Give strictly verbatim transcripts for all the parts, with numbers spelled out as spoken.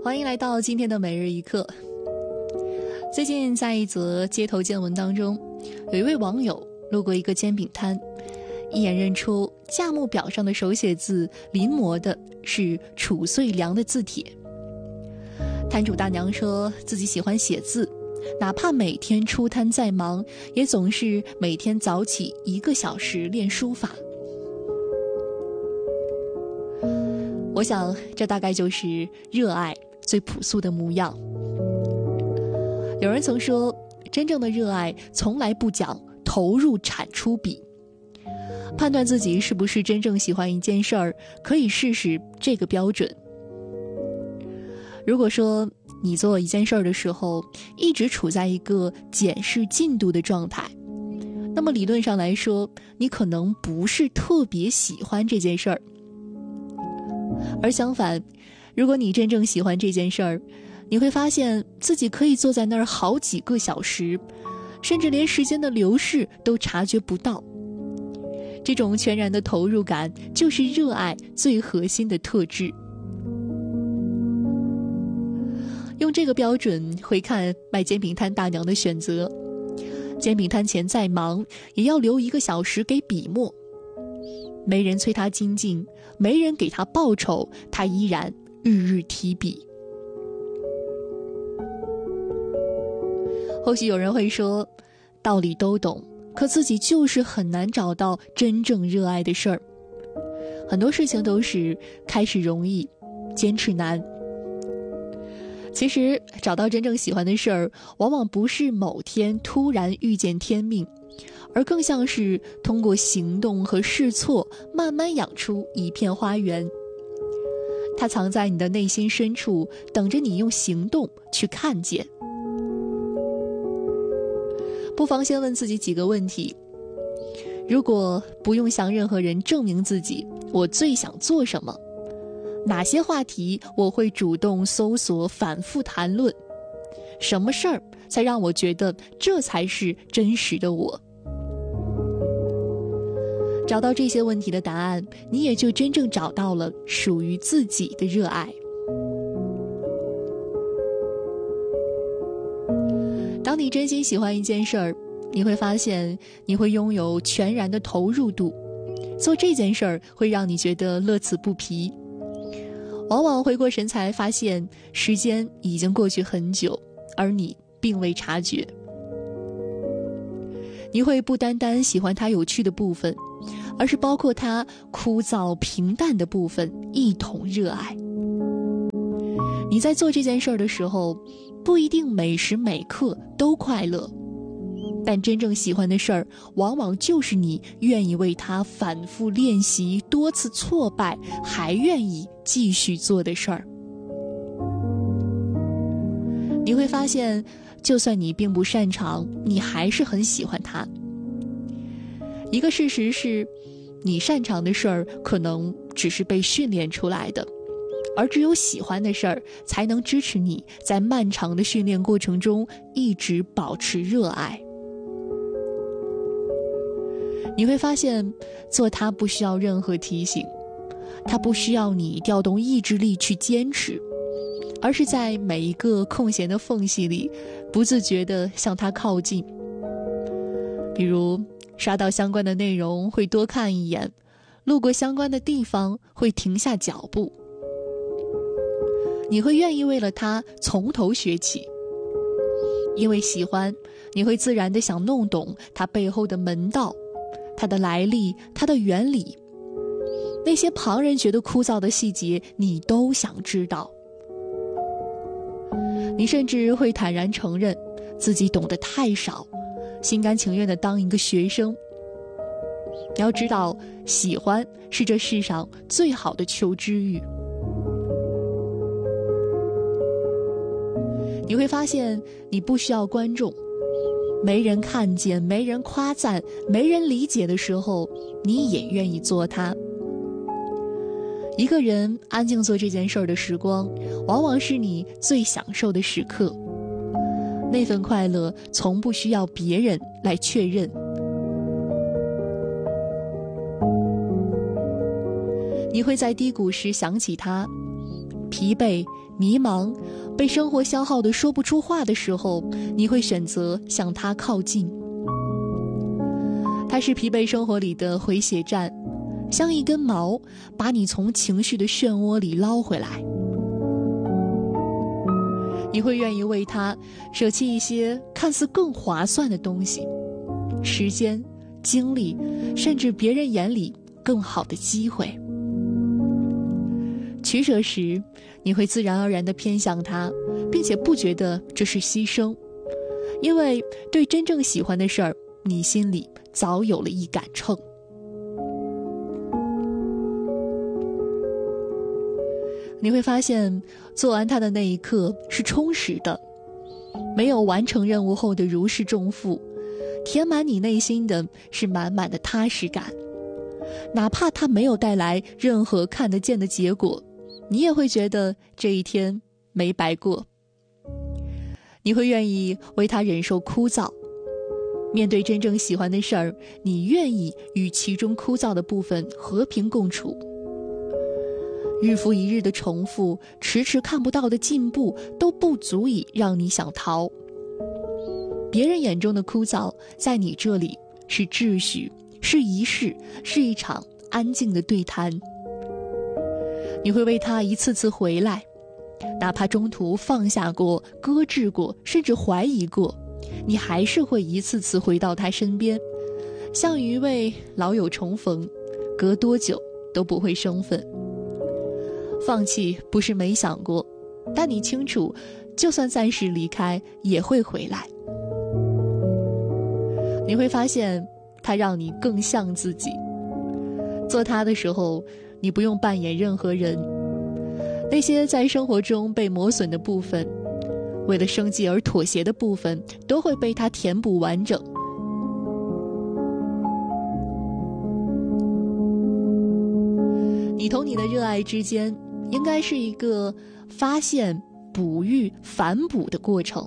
欢迎来到今天的每日一课。最近在一则街头见闻当中，有一位网友路过一个煎饼摊，一眼认出价目表上的手写字临摹的是褚遂良的字帖。摊主大娘说自己喜欢写字，哪怕每天出摊再忙，也总是每天早起一个小时练书法。我想这大概就是热爱最朴素的模样。有人曾说，真正的热爱从来不讲投入产出比。判断自己是不是真正喜欢一件事儿，可以试试这个标准。如果说你做一件事儿的时候，一直处在一个检视进度的状态，那么理论上来说，你可能不是特别喜欢这件事儿。而相反，如果你真正喜欢这件事儿，你会发现自己可以坐在那儿好几个小时，甚至连时间的流逝都察觉不到。这种全然的投入感，就是热爱最核心的特质。用这个标准回看卖煎饼摊大娘的选择，煎饼摊前再忙，也要留一个小时给笔墨。没人催他精进，没人给他报酬，他依然日日提笔。或许有人会说，道理都懂，可自己就是很难找到真正热爱的事儿。很多事情都是开始容易，坚持难。其实找到真正喜欢的事儿，往往不是某天突然遇见天命，而更像是通过行动和试错，慢慢养出一片花园。它藏在你的内心深处，等着你用行动去看见。不妨先问自己几个问题：如果不用向任何人证明自己，我最想做什么？哪些话题我会主动搜索、反复谈论？什么事儿才让我觉得这才是真实的我？找到这些问题的答案，你也就真正找到了属于自己的热爱。当你真心喜欢一件事儿，你会发现你会拥有全然的投入度，做这件事儿会让你觉得乐此不疲。往往回过神才发现，时间已经过去很久，而你并未察觉。你会不单单喜欢它有趣的部分，而是包括它枯燥平淡的部分一同热爱。你在做这件事儿的时候，不一定每时每刻都快乐，但真正喜欢的事儿，往往就是你愿意为它反复练习，多次挫败，还愿意继续做的事儿。你会发现，就算你并不擅长，你还是很喜欢它。一个事实是，你擅长的事儿可能只是被训练出来的，而只有喜欢的事儿，才能支持你在漫长的训练过程中一直保持热爱。你会发现，做它不需要任何提醒，它不需要你调动意志力去坚持，而是在每一个空闲的缝隙里，不自觉地向它靠近。比如刷到相关的内容会多看一眼，路过相关的地方会停下脚步。你会愿意为了它从头学起，因为喜欢，你会自然地想弄懂它背后的门道，它的来历，它的原理。那些旁人觉得枯燥的细节，你都想知道。你甚至会坦然承认自己懂得太少，心甘情愿地当一个学生。你要知道，喜欢是这世上最好的求知欲。你会发现，你不需要观众，没人看见，没人夸赞，没人理解的时候，你也愿意做它。一个人安静做这件事儿的时光，往往是你最享受的时刻。那份快乐从不需要别人来确认。你会在低谷时想起它，疲惫迷茫，被生活消耗得说不出话的时候，你会选择向他靠近。它是疲惫生活里的回血站，像一根毛，把你从情绪的漩涡里捞回来。你会愿意为他舍弃一些看似更划算的东西，时间、精力，甚至别人眼里更好的机会。取舍时，你会自然而然地偏向他，并且不觉得这是牺牲，因为对真正喜欢的事儿，你心里早有了一杆秤。你会发现，做完它的那一刻是充实的，没有完成任务后的如释重负，填满你内心的是满满的踏实感。哪怕它没有带来任何看得见的结果，你也会觉得这一天没白过。你会愿意为它忍受枯燥，面对真正喜欢的事儿，你愿意与其中枯燥的部分和平共处。日复一日的重复，迟迟看不到的进步，都不足以让你想逃。别人眼中的枯燥，在你这里是秩序，是仪式，是一场安静的对谈。你会为他一次次回来，哪怕中途放下过、搁置过，甚至怀疑过，你还是会一次次回到他身边，像一位老友重逢，隔多久都不会生分。放弃不是没想过，但你清楚，就算暂时离开，也会回来。你会发现，它让你更像自己。做它的时候，你不用扮演任何人。那些在生活中被磨损的部分，为了生计而妥协的部分，都会被它填补完整。你同你的热爱之间，应该是一个发现、哺育、反哺的过程。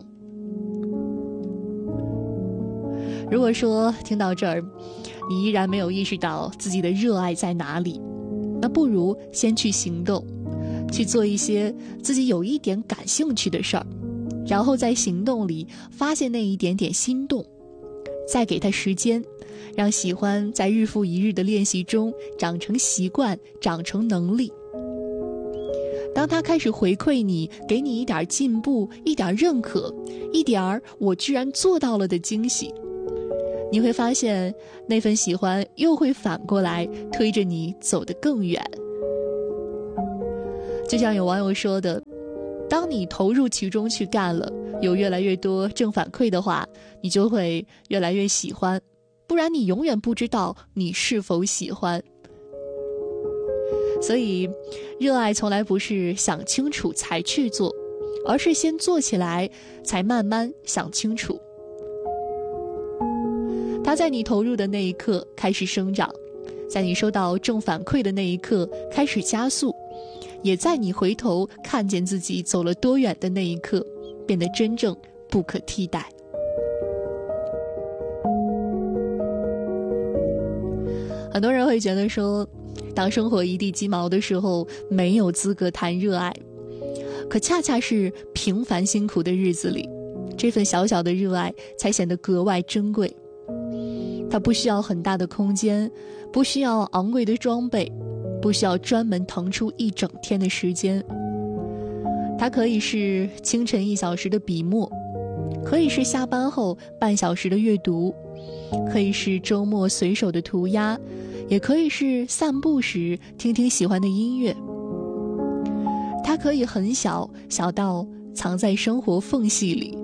如果说听到这儿，你依然没有意识到自己的热爱在哪里，那不如先去行动，去做一些自己有一点感兴趣的事儿，然后在行动里发现那一点点心动，再给它时间，让喜欢在日复一日的练习中长成习惯，长成能力。当他开始回馈你，给你一点进步，一点认可，一点我居然做到了的惊喜，你会发现那份喜欢又会反过来推着你走得更远。就像有网友说的，当你投入其中去干了，有越来越多正反馈的话，你就会越来越喜欢，不然你永远不知道你是否喜欢。所以热爱从来不是想清楚才去做，而是先做起来才慢慢想清楚。它在你投入的那一刻开始生长，在你收到正反馈的那一刻开始加速，也在你回头看见自己走了多远的那一刻变得真正不可替代。很多人会觉得说，当生活一地鸡毛的时候，没有资格谈热爱。可恰恰是平凡辛苦的日子里，这份小小的热爱才显得格外珍贵。它不需要很大的空间，不需要昂贵的装备，不需要专门腾出一整天的时间。它可以是清晨一小时的笔墨，可以是下班后半小时的阅读，可以是周末随手的涂鸦，也可以是散步时听听喜欢的音乐。它可以很小，小到藏在生活缝隙里。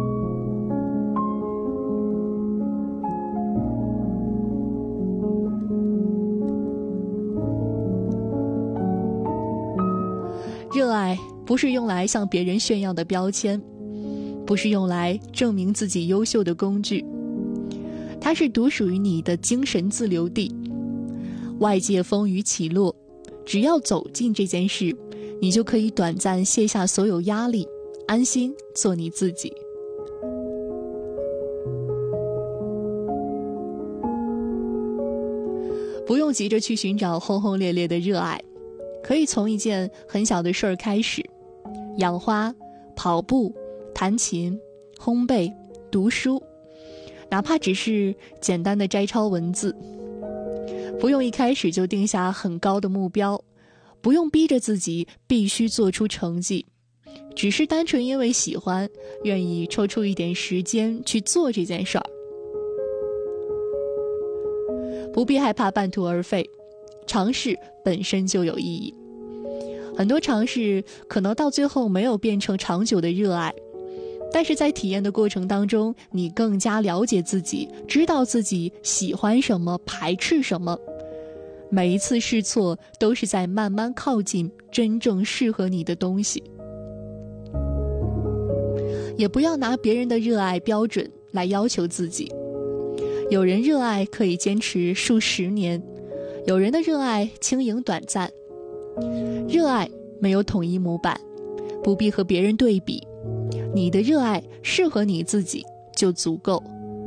热爱不是用来向别人炫耀的标签，不是用来证明自己优秀的工具，它是独属于你的精神自留地。外界风雨起落，只要走进这件事，你就可以短暂卸下所有压力，安心做你自己。不用急着去寻找轰轰烈烈的热爱，可以从一件很小的事儿开始， 养花、跑步、弹琴、烘焙、读书，哪怕只是简单的摘抄文字。不用一开始就定下很高的目标，不用逼着自己必须做出成绩，只是单纯因为喜欢，愿意抽出一点时间去做这件事儿。不必害怕半途而废，尝试本身就有意义。很多尝试可能到最后没有变成长久的热爱，但是在体验的过程当中，你更加了解自己，知道自己喜欢什么，排斥什么。每一次试错都是在慢慢靠近真正适合你的东西。也不要拿别人的热爱标准来要求自己。有人热爱可以坚持数十年，有人的热爱轻盈短暂。热爱没有统一模板，不必和别人对比，你的热爱适合你自己就足够。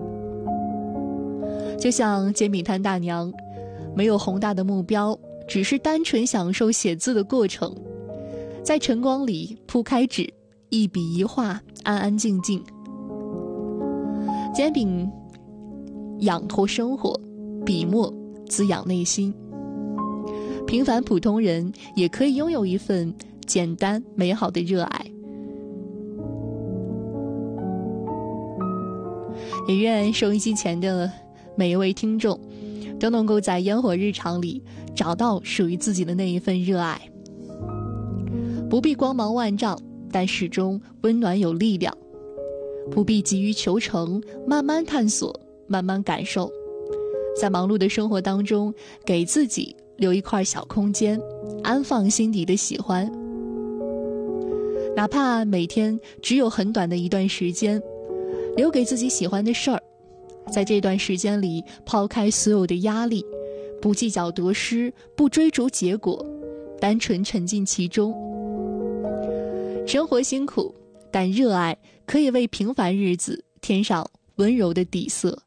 就像煎饼摊大娘，没有宏大的目标，只是单纯享受写字的过程，在晨光里铺开纸，一笔一画，安安静静。煎饼养活生活，笔墨滋养内心。平凡普通人也可以拥有一份简单美好的热爱。也愿收音机前的每一位听众都能够在烟火日常里找到属于自己的那一份热爱。不必光芒万丈，但始终温暖有力量。不必急于求成，慢慢探索，慢慢感受。在忙碌的生活当中，给自己留一块小空间，安放心底的喜欢。哪怕每天只有很短的一段时间，留给自己喜欢的事儿。在这段时间里，抛开所有的压力，不计较得失，不追逐结果，单纯沉浸其中。生活辛苦，但热爱可以为平凡日子添上温柔的底色。